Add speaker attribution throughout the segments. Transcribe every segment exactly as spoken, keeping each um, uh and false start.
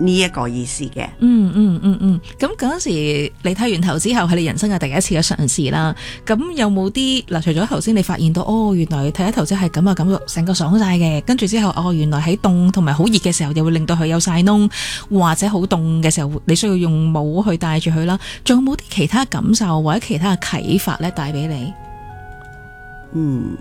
Speaker 1: 呢一個意思嘅。
Speaker 2: 嗯嗯嗯嗯，咁嗰陣時你睇完頭之後係你人生嘅第一次嘅嘗試啦。咁有冇啲嗱？除咗頭先你發現到哦，原來睇咗頭之後係咁啊，感覺成個爽晒嘅。跟住之後哦，原來喺凍同埋好熱嘅時候，又會令到佢有晒窿，或者好凍嘅時候，你需要用帽去帶住佢啦。仲有冇啲其他感受或者其他嘅啟發咧，帶俾你？
Speaker 1: 嗯，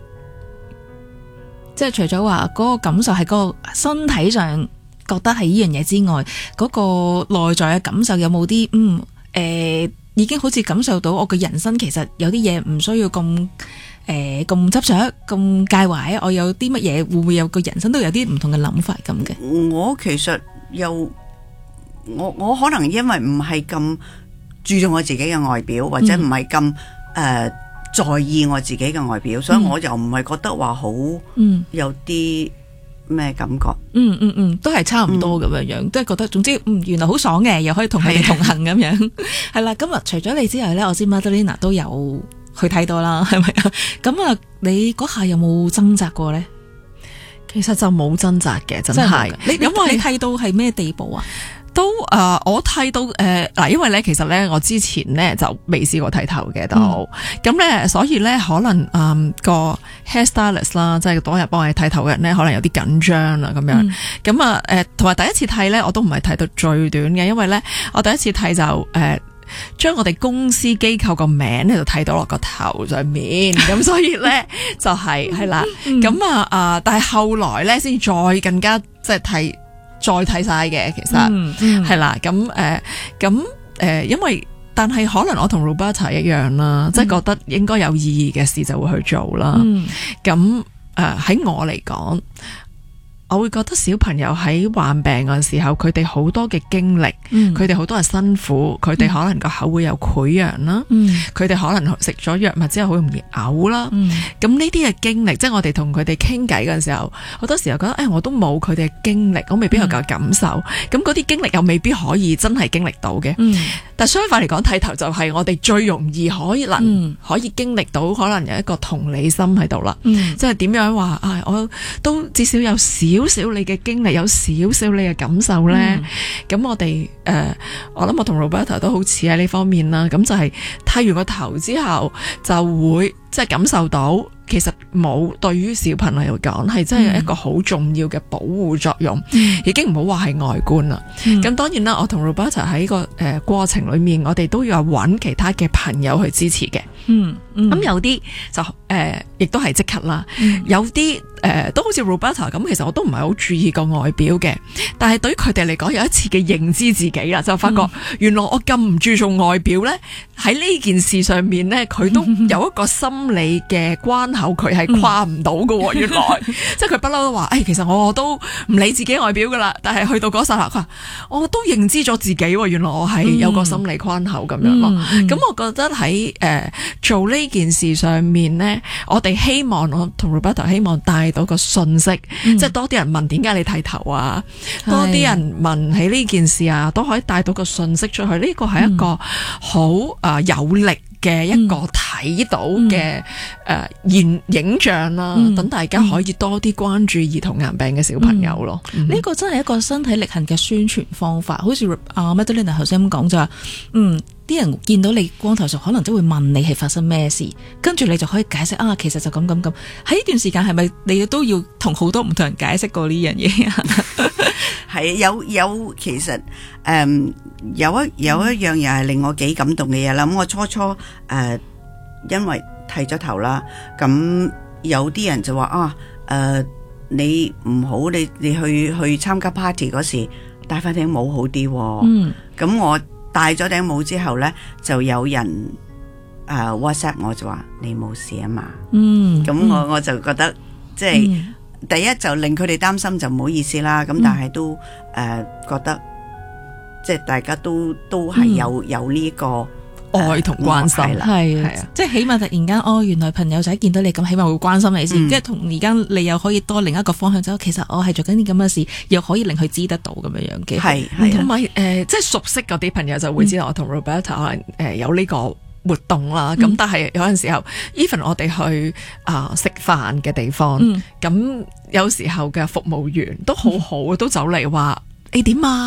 Speaker 2: 即係除咗話嗰個感受係嗰個身體上覺得係呢樣嘢之外，嗰、嗰個內在嘅感受有冇啲嗯誒、呃，已經好似感受到我嘅人生其實有啲嘢唔需要咁誒咁執着咁介懷，我有啲乜嘢會唔會有個人生都有啲唔同嘅諗法咁嘅？
Speaker 1: 我其實又我我可能因為唔係咁注重我自己嘅外表，或者唔係咁誒在意我自己嘅外表，所以我又唔係覺得話好有啲咩感覺。
Speaker 2: 嗯嗯嗯，都係差唔多咁樣樣，都係覺得總之嗯原來好爽嘅，又可以同佢哋同行咁樣。係啦，今日除咗你之外咧，我知 Madalena 都有去睇到啦，係咪啊？咁啊，你嗰下有冇掙扎過咧？
Speaker 3: 其實就冇掙扎嘅，真係。
Speaker 2: 你因為你睇到係咩地步啊？
Speaker 3: 都誒、呃，我睇到誒嗱、呃，因為咧，其實咧，我之前咧就未試過剃頭嘅都，咁咧、嗯，所以咧，可能誒、嗯、個 hairstylist 啦，即係當日幫我剃頭嘅人咧，可能有啲緊張啦，咁樣，咁啊誒，同埋第一次剃咧，我都唔係剃到最短嘅，因為咧，我第一次剃就誒。呃將我哋公司機構個名咧就睇到落個頭上面，咁所以咧就係係啦，咁啊啊，但係後來咧先再更加即係睇再睇晒嘅，其實係、嗯嗯、啦，咁誒咁誒，因為但係可能我同 Roberta 一樣啦，即、就、係、是、覺得應該有意義嘅事就會去做啦，咁誒喺我嚟講。我會覺得小朋友喺患病嘅時候，佢哋好多嘅經歷，佢哋好多係辛苦，佢哋可能個口會有潰瘍啦，佢哋、嗯、可能食咗藥物之後好容易嘔啦。咁呢啲嘅經歷，即係我哋同佢哋傾偈嘅時候，好多時候覺得誒、哎，我都冇佢哋嘅經歷，我未必有個感受。咁嗰啲經歷又未必可以真係經歷到嘅。嗯、但相反嚟講，剃頭就係我哋最容易可以能、嗯、可以經歷到，可能有一個同理心喺度啦。嗯、即係點樣話啊、哎？我都至少有少。少少你嘅經歷，有少少你嘅感受咧，咁、嗯、我哋誒、呃，我諗我同 Roberta 都好似喺呢方面啦，咁就係剃完個頭之後，就會即係感受到，其實冇對於小朋友嚟講係真係一個好重要嘅保護作用，嗯、已經唔好話係外觀啦。咁、嗯、當然啦，我同 Roberta 喺個誒、呃、過程裏面，我哋都要揾其他嘅朋友去支持嘅。嗯，咁、嗯、有啲就誒，亦、呃、都係即刻啦。嗯、有啲誒、呃，都好似 Roberta 咁，其實我都唔係好注意個外表嘅。但係對於佢哋嚟講，有一次嘅認知自己啦，就發覺原來我咁唔注重外表咧，喺呢件事上面咧，佢都有一個心理嘅關口，佢係跨唔到㗎。原來，即係佢不嬲都話，誒、哎，其實我都唔理自己外表噶啦。但係去到嗰剎那，佢話我都認知咗自己，原來我係有個心理關口咁樣咯。咁、嗯嗯、我覺得喺誒。呃做呢件事上面呢，我哋希望我同 Roberta 希望帶到個信息，嗯、即係多啲人問點解你剃頭啊，是多啲人問起呢件事啊，都可以帶到個信息出去。呢個係一個好誒、呃、有力嘅一個睇到嘅誒現影像啦，等、嗯、大家可以多啲關注兒童癌病嘅小朋友咯。呢、嗯嗯、個真係一個身體力行嘅宣傳方法，好似阿 Madalena 頭先咁講就話，嗯。啲人見到你光頭就可能都會問你係發生咩事，跟住你就可以解釋啊，其實就咁咁咁。喺呢段時間係咪你都要同好多唔同人解釋過呢樣嘢啊？
Speaker 1: 係有有其實誒、嗯、有一有一樣嘢係令我幾感動嘅嘢啦。咁我初初誒、呃、因為剃咗頭啦，咁有啲人就話啊誒、呃、你唔好你你去去參加 party 嗰時戴翻頂帽好啲。嗯，咁我。戴咗頂帽之後咧，就有人誒、呃、WhatsApp 我就話你冇事啊嘛。嗯，咁我我就覺得即係、嗯、第一就令佢哋擔心就唔好意思啦。咁、嗯、但係都誒、呃、覺得即係大家都都係有、嗯、有呢、這個
Speaker 3: 愛同關心啦，
Speaker 2: 係係啊，即係起碼突然間哦，原來朋友仔見到你咁，起碼會關心你先，即係同而家你又可以多另一個方向走。其實我係做緊啲咁嘅事，又可以令佢知得到咁樣樣嘅。係係，
Speaker 3: 同埋誒，即係熟悉嗰啲朋友就會知道我同 Roberta 可能誒有呢個活動啦。咁、嗯、但係有陣時候 even 我哋去啊食飯嘅地方，咁、嗯、有時候嘅服務員都好好，都走嚟話你點啊？